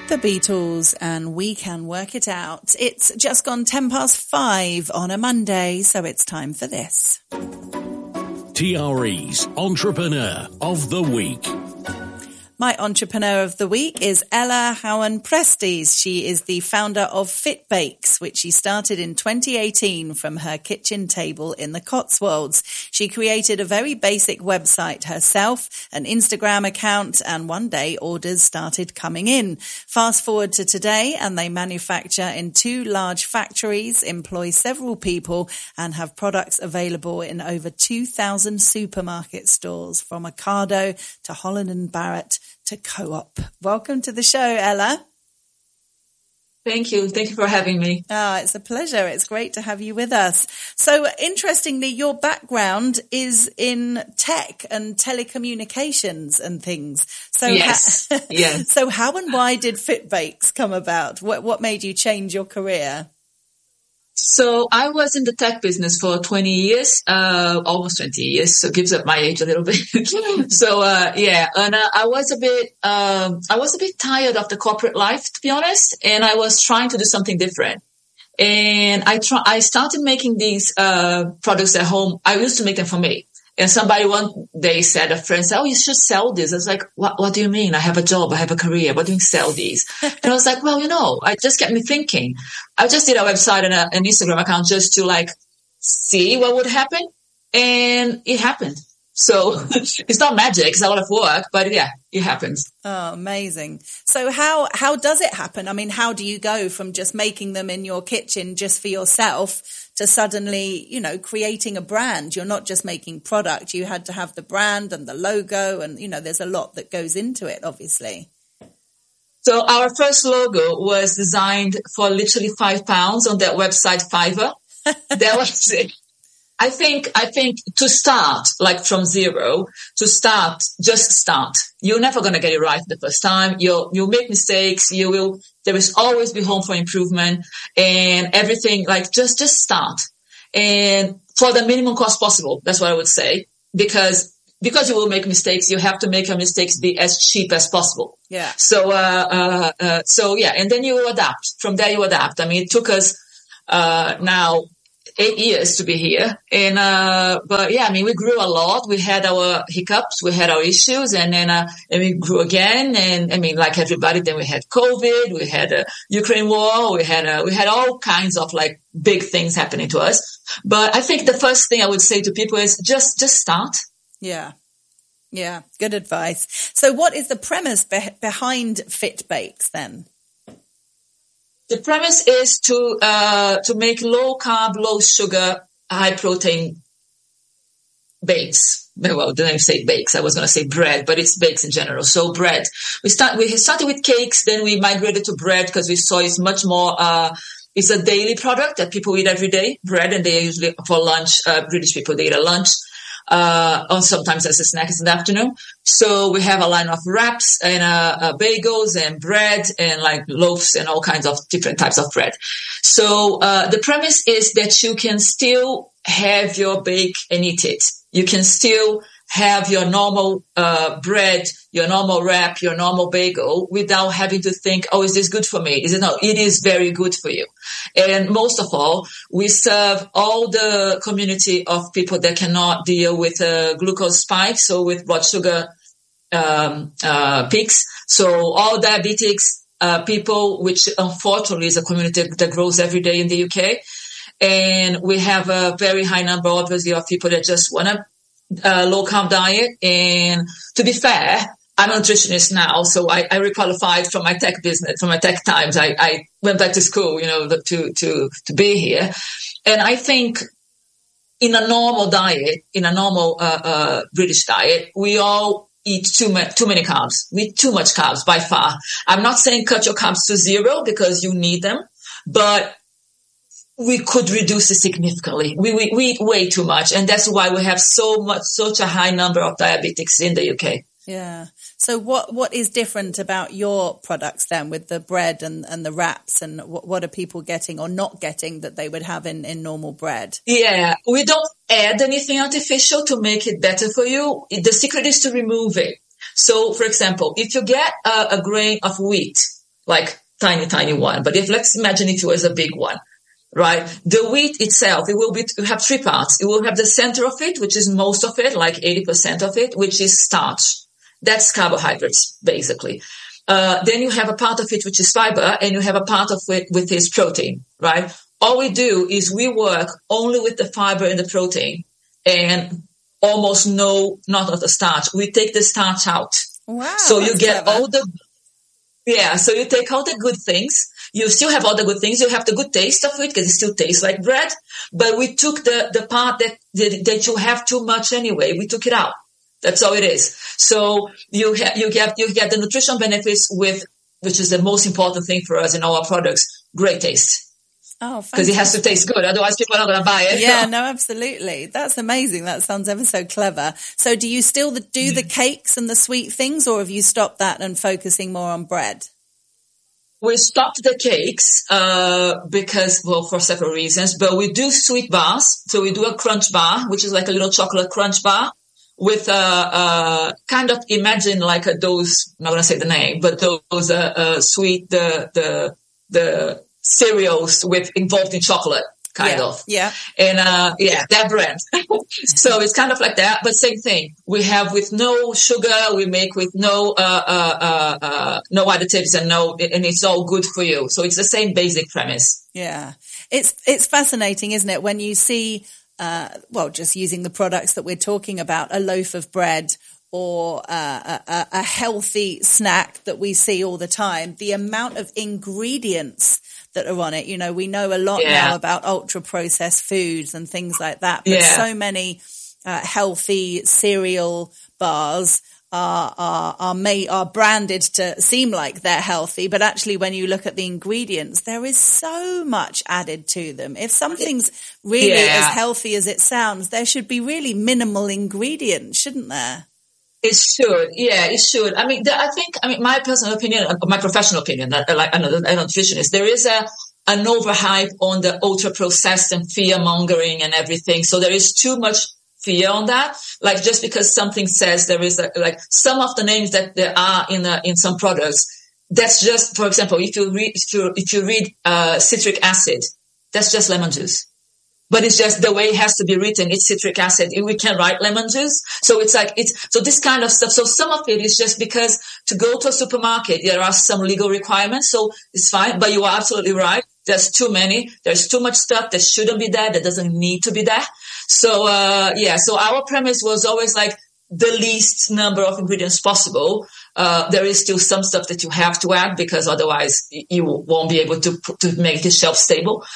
The Beatles, and We Can Work It Out. It's just gone 5:10 on a Monday, so it's time for this. TRE's Entrepreneur of the Week. My entrepreneur of the week is Ella Howard-Prestes. She is the founder of Fit Bakes, which she started in 2018 from her kitchen table in the Cotswolds. She created a very basic website herself, an Instagram account, and one day orders started coming in. Fast forward to today, and they manufacture in 2 large factories, employ several people, and have products available in over 2,000 supermarket stores, from Ocado to Holland & Barrett to Co-op. Welcome to the show, Ella. Thank you. Thank you for having me. Oh, it's a pleasure. It's great to have you with us. So interestingly, your background is in tech and telecommunications and things. So yes. Yes. So how and why did Fit Bakes come about? What made you change your career? So I was in the tech business for 20 years, almost 20 years. So it gives up my age a little bit. So, and I was a bit tired of the corporate life, to be honest. And I was trying to do something different. And I started making these, products at home. I used to make them for me. And somebody one day said, a friend said, "Oh, you should sell this." I was like, what do you mean? I have a job. I have a career. What do you sell these? And I was like, well, it just kept me thinking. I just did a website and an Instagram account just to see what would happen. And it happened. So it's not magic. It's a lot of work, but yeah, it happens. Oh, amazing. So how does it happen? I mean, how do you go from just making them in your kitchen just for yourself to suddenly, creating a brand? You're not just making product. You had to have the brand and the logo and, there's a lot that goes into it, obviously. So our first logo was designed for literally £5 on that website, Fiverr. That was it. I think to start, from zero, just start. You're never going to get it right the first time. You'll make mistakes. There is always be room for improvement and everything. Just start. And for the minimum cost possible, that's what I would say. Because you will make mistakes, you have to make your mistakes be as cheap as possible. Yeah. So, and then you adapt. From there you adapt. I mean, it took us, now 8 years to be here. And, we grew a lot. We had our hiccups, we had our issues, and then, and we grew again. And like everybody, then we had COVID, we had a Ukraine war, we had all kinds of big things happening to us. But I think the first thing I would say to people is just start. Yeah. Yeah. Good advice. So what is the premise behind Fit Bakes then? The premise is to make low carb, low sugar, high protein bakes. Well, the name say bakes. I was going to say bread, but it's bakes in general. So bread. We started with cakes, then we migrated to bread because we saw it's much more, it's a daily product that people eat every day, bread, and they usually for lunch, British people, they eat at lunch. Or sometimes as a snack in the afternoon. So we have a line of wraps and bagels and bread and loaves and all kinds of different types of bread. So the premise is that you can still have your bake and eat it. You can still have your normal bread, your normal wrap, your normal bagel without having to think, oh, is this good for me? It is very good for you. And most of all, we serve all the community of people that cannot deal with glucose spikes, so with blood sugar peaks. So all diabetics people, which unfortunately is a community that grows every day in the UK. And we have a very high number, obviously, of people that just want a low carb diet. And to be fair, I'm a nutritionist now, so I requalified from my tech business, from my tech times. I went back to school, to be here. And I think in a normal diet, in a normal British diet, we all eat too many carbs. We eat too much carbs by far. I'm not saying cut your carbs to zero because you need them, but we could reduce it significantly. We eat way too much, and that's why we have such a high number of diabetics in the UK. Yeah. So what is different about your products then with the bread and the wraps, and what are people getting or not getting that they would have in normal bread? Yeah, we don't add anything artificial to make it better for you. The secret is to remove it. So, for example, if you get a grain of wheat, like tiny one. But let's imagine if it was a big one, right? The wheat itself, it will have three parts. It will have the center of it, which is most of it, like 80% of it, which is starch. That's carbohydrates, basically. Then you have a part of it, which is fiber, and you have a part of it, which is protein, right? All we do is we work only with the fiber and the protein, and almost not the starch. We take the starch out. Wow. So you get so you take all the good things. You still have all the good things. You have the good taste of it because it still tastes like bread. But we took the part that you have too much anyway. We took it out. That's all it is. So you get the nutrition benefits which is the most important thing for us in all our products, great taste. Oh, because it has to taste good. Otherwise people are not going to buy it. Yeah, no, absolutely. That's amazing. That sounds ever so clever. So do you still do the cakes and the sweet things, or have you stopped that and focusing more on bread? We stopped the cakes because, for several reasons, but we do sweet bars. So we do a crunch bar, which is like a little chocolate crunch bar with kind of imagine like those, I'm not going to say the name, but those sweet, the cereals involved in chocolate. Kind of. Yeah. And, that brand. So it's kind of like that, but same thing. We have with no sugar, we make with no additives and it's all good for you. So it's the same basic premise. Yeah. It's fascinating, isn't it? When you see, just using the products that we're talking about, a loaf of bread or a healthy snack that we see all the time, the amount of ingredients that are on it. You know, we know a lot now about ultra processed foods and things like that, but so many healthy cereal bars are branded to seem like they're healthy, but actually when you look at the ingredients, there is so much added to them. If something's really as healthy as it sounds, there should be really minimal ingredients, shouldn't there? It should. Yeah, it should. I mean, my personal opinion, my professional opinion, like a nutritionist, there is an overhype on the ultra processed and fear mongering and everything. So there is too much fear on that. Like just because something says there is like some of the names that there are in some products, that's just, for example, if you read citric acid, that's just lemon juice. But it's just the way it has to be written. It's citric acid. We can write lemon juice. So so this kind of stuff. So some of it is just because to go to a supermarket, there are some legal requirements. So it's fine. But you are absolutely right. There's too many. There's too much stuff that shouldn't be there, that doesn't need to be there. So, so our premise was always like the least number of ingredients possible. There is still some stuff that you have to add because otherwise you won't be able to make it shelf stable.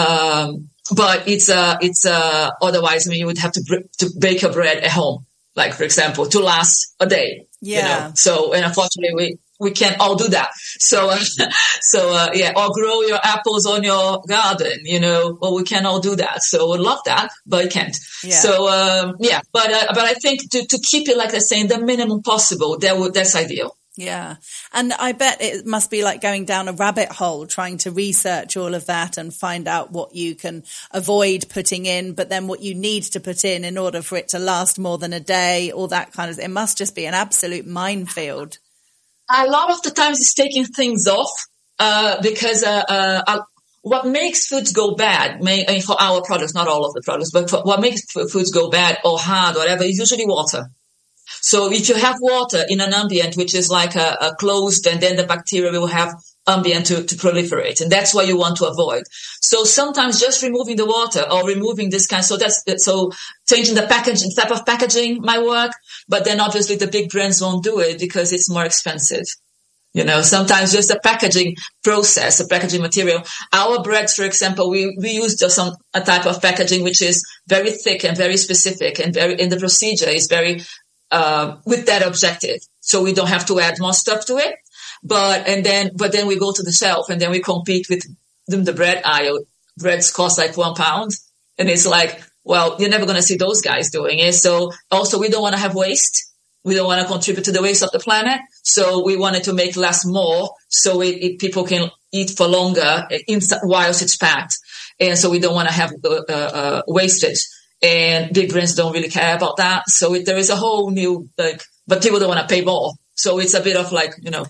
But it's otherwise, I mean, you would have to bake your bread at home, like, for example, to last a day. Yeah. You know? So, and unfortunately, we can't all do that. So, or grow your apples on your garden, well, we can't all do that. So we'd love that, but you can't. Yeah. So, but I think to keep it, like they're saying, the minimum possible, that's ideal. Yeah. And I bet it must be like going down a rabbit hole trying to research all of that and find out what you can avoid putting in, but then what you need to put in order for it to last more than a day, all that kind of, it must just be an absolute minefield. A lot of the times it's taking things off, because, what makes foods go bad, for our products, not all of the products, but what makes foods go bad or hard or whatever is usually water. So if you have water in an ambient, which is like a closed, and then the bacteria will have ambient to proliferate. And that's what you want to avoid. So sometimes just removing the water or removing this kind. So so changing the packaging, type of packaging might work, but then obviously the big brands won't do it because it's more expensive. Sometimes just a packaging process, a packaging material. Our breads, for example, we used a type of packaging which is very thick and very specific, and the procedure is very with that objective. So we don't have to add more stuff to it. But then we go to the shelf and then we compete with the bread aisle. Breads cost like £1. And it's like, well, you're never going to see those guys doing it. So also we don't want to have waste. We don't want to contribute to the waste of the planet. So we wanted to make less more so people can eat for longer whilst it's packed. And so we don't want to have wastage. And big brands don't really care about that. So there is a whole new, but people don't want to pay more. So it's a bit of like,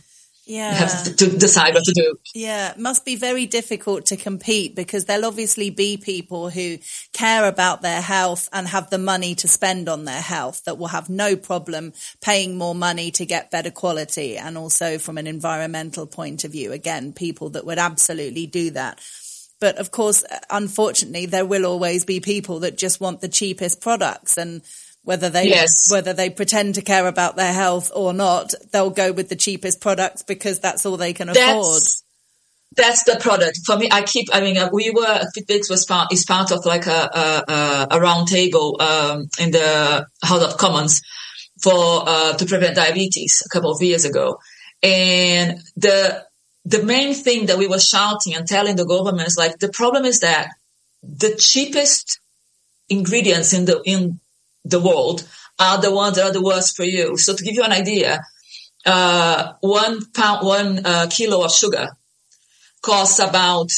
Yeah. You have to decide what to do. Yeah, it must be very difficult to compete because there'll obviously be people who care about their health and have the money to spend on their health that will have no problem paying more money to get better quality. And also from an environmental point of view, again, people that would absolutely do that. But of course, unfortunately, there will always be people that just want the cheapest products, and whether they pretend to care about their health or not, they'll go with the cheapest products because that's all they can afford. That's the product for me. Fitbakes is part of like a round table in the House of Commons to prevent diabetes a couple of years ago, and the main thing that we were shouting and telling the government is like, the problem is that the cheapest ingredients in the world are the ones that are the worst for you. So to give you an idea, 1 kilo of sugar costs about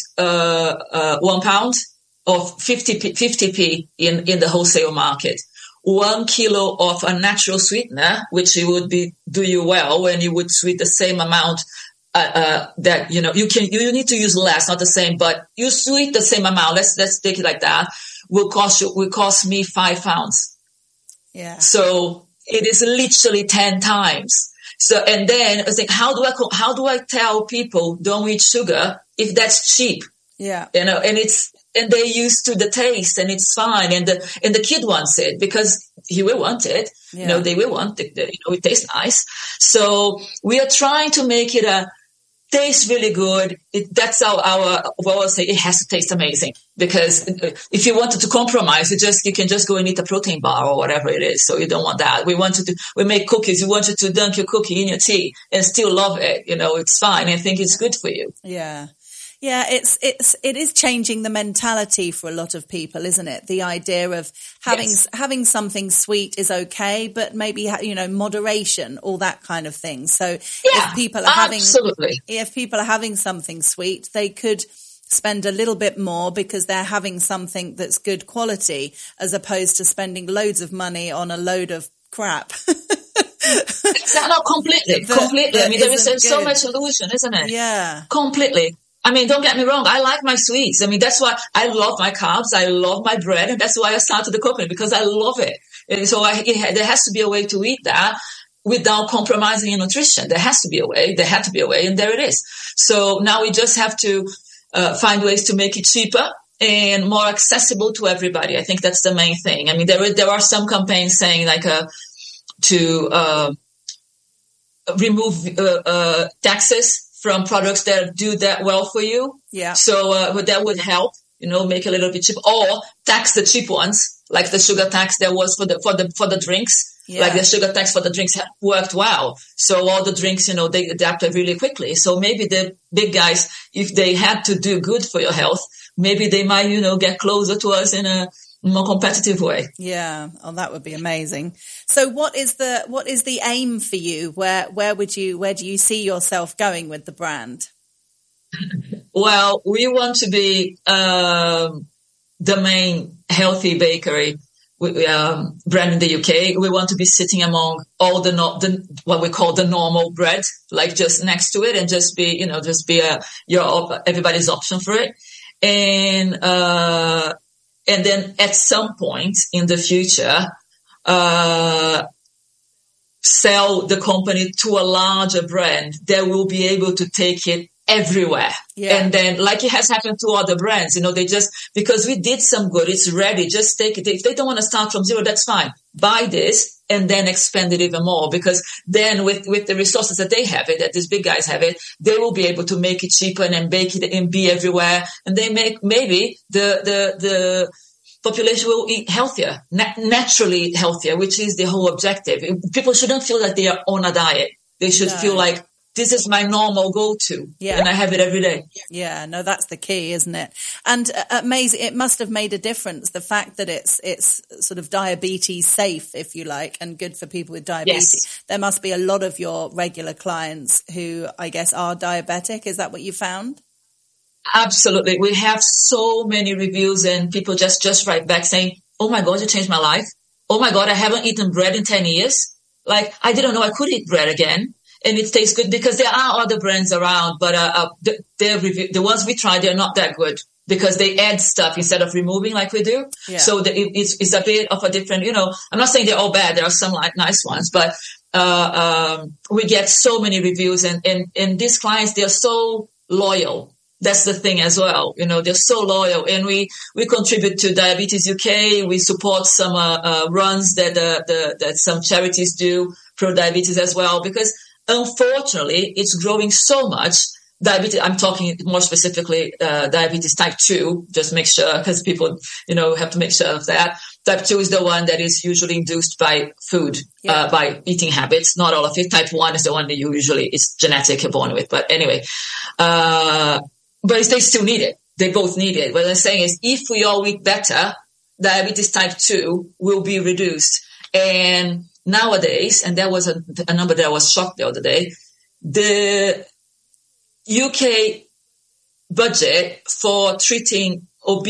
1 pound of 50p in the wholesale market. 1 kilo of a natural sweetener, which do you well when you would sweet the same amount that you need to use less, not the same, but you sweet the same amount. Let's take it like that. Will cost me 5 pounds. Yeah. So it is literally 10 times. So, and then I think, how do I tell people don't eat sugar if that's cheap? Yeah. And they're used to the taste and it's fine. And the kid wants it because he will want it. Yeah. They will want it. It tastes nice. So we are trying to make it tastes really good. That's I always say it has to taste amazing, because if you wanted to compromise, you can just go and eat a protein bar or whatever it is. So you don't want that. We make cookies. You want you to dunk your cookie in your tea and still love it. It's fine. I think it's good for you. Yeah. Yeah, it is changing the mentality for a lot of people, isn't it? The idea of having something sweet is okay, but maybe moderation, all that kind of thing. So if people are having something sweet, they could spend a little bit more because they're having something that's good quality, as opposed to spending loads of money on a load of crap. Not completely. I mean, there is so much illusion, isn't it? Yeah, completely. I mean, don't get me wrong. I like my sweets. I mean, that's why I love my carbs. I love my bread. And that's why I started the company, because I love it. And so there has to be a way to eat that without compromising in nutrition. There has to be a way. There had to be a way. And there it is. So now we just have to find ways to make it cheaper and more accessible to everybody. I think that's the main thing. I mean, there are some campaigns saying like to remove taxes from products that do that well for you. Yeah. So that would help, make a little bit cheap, or tax the cheap ones, like the sugar tax there was for the drinks. Yeah. Like the sugar tax for the drinks worked well. So all the drinks, they adapted really quickly. So maybe the big guys, if they had to do good for your health, maybe they might, get closer to us in a more competitive way. Yeah. Oh, that would be amazing. So what is the aim for you? Where do you see yourself going with the brand? Well, we want to be the main healthy bakery brand in the UK. We want to be sitting among all the what we call the normal bread, like just next to it, and just be everybody's option for it. And then at some point in the future, sell the company to a larger brand that will be able to take it everywhere. Yeah. And then, like it has happened to other brands, they just, because we did some good, it's ready, just take it. If they don't want to start from zero, that's fine. Buy this and then expand it even more, because then with the resources that they have that these big guys have they will be able to make it cheaper and then bake it and be everywhere. And they maybe the population will eat healthier, naturally healthier, which is the whole objective. People shouldn't feel like they are on a diet. They should feel like, this is my normal go-to, and I have it every day. Yeah, no, that's the key, isn't it? And amazing, it must have made a difference, the fact that it's sort of diabetes safe, if you like, and good for people with diabetes. Yes. There must be a lot of your regular clients who, I guess, are diabetic. Is that what you found? Absolutely. We have so many reviews and people just write back saying, oh my God, you changed my life. Oh my God, I haven't eaten bread in 10 years. Like, I didn't know I could eat bread again. and it tastes good because there are other brands around, but the ones we try, they're not that good because they add stuff instead of removing like we do. Yeah. So it's a bit of a different, I'm not saying they're all bad. There are some like nice ones, but we get so many reviews, and these clients, they're so loyal. That's the thing as well. They're so loyal, and we contribute to Diabetes UK. We support some runs that some charities do pro diabetes as well, because unfortunately it's growing so much. Diabetes, I'm talking more specifically, diabetes type 2, just make sure, because people, have to make sure of that. Type 2 is the one that is usually induced by food, by eating habits. Not all of it. Type 1 is the one that it's genetic, you're born with. But anyway, but they still need it. They both need it. What I'm saying is, if we all eat better, diabetes type 2 will be reduced. And nowadays, and that was a number that I was shocked the other day, the UK budget for treating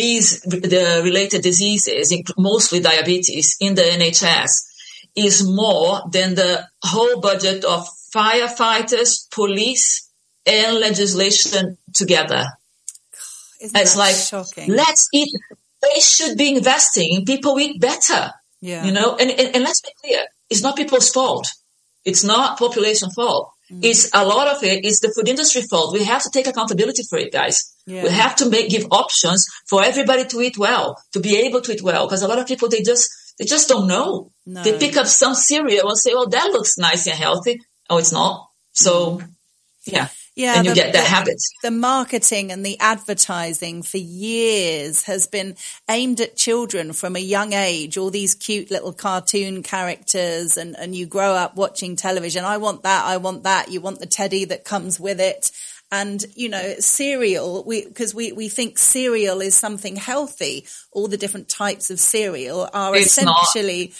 related diseases, mostly diabetes, in the NHS is more than the whole budget of firefighters, police, and legislation together. It's like, shocking. Let's eat. They should be investing in people eat better. Yeah. And let's be clear, it's not people's fault. It's not population fault. It's a lot of it is the food industry fault. We have to take accountability for it, guys. Yeah. We have to give options for everybody to eat well, to be able to eat well. Because a lot of people, they just don't know. No. They pick up some cereal and say, "Oh, that looks nice and healthy." Oh, it's not. So, yeah. Yeah, and you get that habit. The marketing and the advertising for years has been aimed at children from a young age, all these cute little cartoon characters, and you grow up watching television. I want that. You want the teddy that comes with it. And, cereal, because we think cereal is something healthy. All the different types of cereal are essentially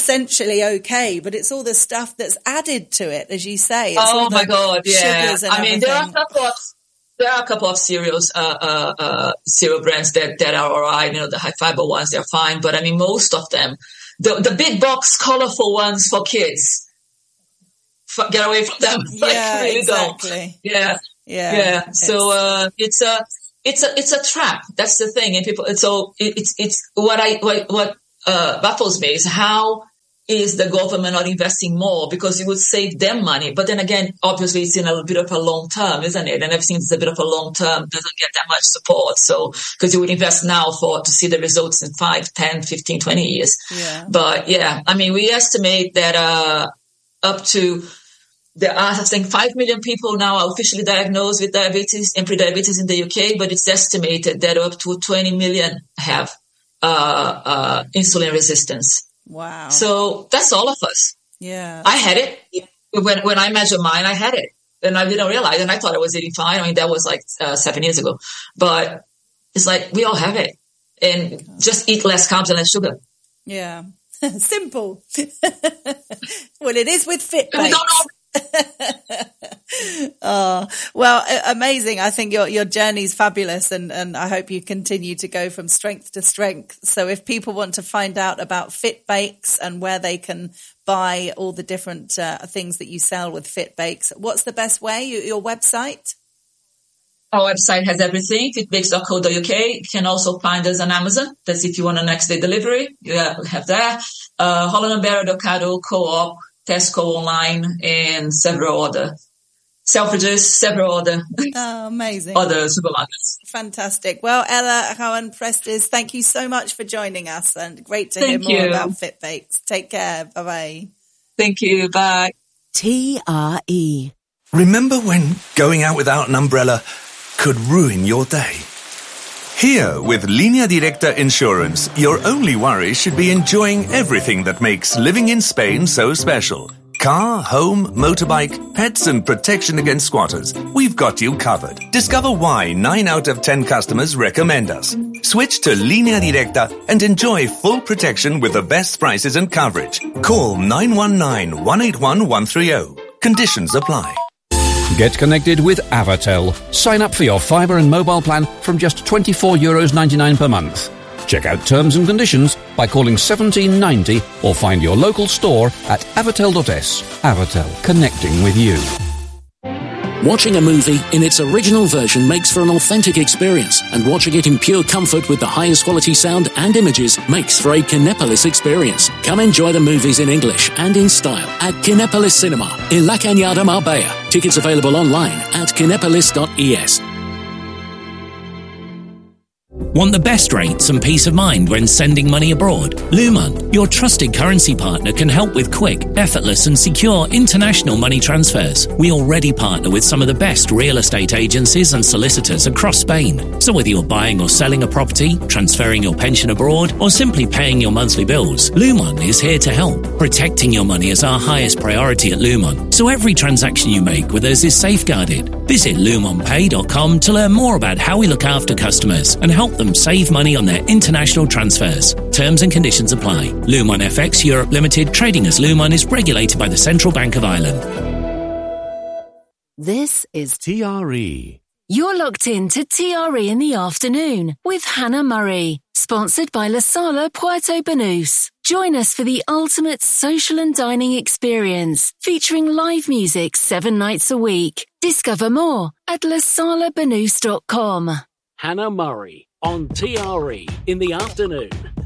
okay, but it's all the stuff that's added to it, as you say. It's oh my God, yeah. I mean, there are a couple of cereals, cereal brands that are all right. The high fiber ones, they're fine. But I mean, most of them, the big box, colorful ones for kids, get away from them. Yeah, really exactly. Don't. Yeah. Yeah. So, it's a trap. That's the thing. And people, it's what baffles me is how is the government not investing more, because it would save them money. But then again, obviously it's in a bit of a long term, isn't it? And everything is a bit of a long term, doesn't get that much support. So, because you would invest now to see the results in 5, 10, 15, 20 years. Yeah. But yeah, I mean, we estimate that, up to, there are, I think, 5 million people now are officially diagnosed with diabetes and prediabetes in the UK, but it's estimated that up to 20 million have insulin resistance. Wow. So that's all of us. Yeah. I had it. When I measured mine, I had it. And I didn't realize, and I thought I was eating fine. I mean, that was like 7 years ago. But it's like, we all have it. And just eat less carbs and less sugar. Yeah. Simple. Well, it is with Fitbakes. We don't know. Oh, well, amazing. I think your journey's fabulous, and I hope you continue to go from strength to strength. So if people want to find out about Fitbakes and where they can buy all the different things that you sell with Fitbakes, what's the best way? Your website? Our website has everything, fitbakes.co.uk. You can also find us on Amazon. That's if you want a next day delivery. Yeah, we have that. Holland & Barrett, Ocado, Co-op, Tesco online, and several other Selfridges, several other amazing other supermarkets. Fantastic. Well, Ella Hauan-Prestes, thank you so much for joining us, and great to hear more about Fitbakes. Take care. Bye-bye. Thank you. Bye. TRE. Remember when going out without an umbrella could ruin your day? Here, with Línea Directa Insurance, your only worry should be enjoying everything that makes living in Spain so special. Car, home, motorbike, pets and protection against squatters. We've got you covered. Discover why 9 out of 10 customers recommend us. Switch to Línea Directa and enjoy full protection with the best prices and coverage. Call 919-181-130. Conditions apply. Get connected with Avatel. Sign up for your fibre and mobile plan from just €24.99 per month. Check out terms and conditions by calling 1790 or find your local store at avatel.s. Avatel, connecting with you. Watching a movie in its original version makes for an authentic experience, and watching it in pure comfort with the highest quality sound and images makes for a Kinepolis experience. Come enjoy the movies in English and in style at Kinepolis Cinema in La Cañada, Marbella. Tickets available online at kinepolis.es. Want the best rates and peace of mind when sending money abroad? Lumon, your trusted currency partner, can help with quick, effortless and secure international money transfers. We already partner with some of the best real estate agencies and solicitors across Spain. So whether you're buying or selling a property, transferring your pension abroad, or simply paying your monthly bills, Lumon is here to help. Protecting your money is our highest priority at Lumon, so every transaction you make with us is safeguarded. Visit lumonpay.com to learn more about how we look after customers and help them save money on their international transfers. Terms and conditions apply. Lumon FX Europe Limited, trading as Lumon, is regulated by the Central Bank of Ireland. This is TRE. You're locked into TRE in the afternoon with Hannah Murray, sponsored by La Sala Puerto Banús. Join us for the ultimate social and dining experience, featuring live music 7 nights a week. Discover more at lasalabanús.com. Hannah Murray on TRE in the afternoon.